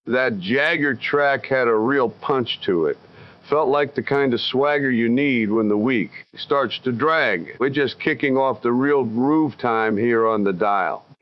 That Jagger track had a real punch to it. Felt like the kind of swagger you need when the week starts to drag. We're just kicking off the real groove time here on the dial.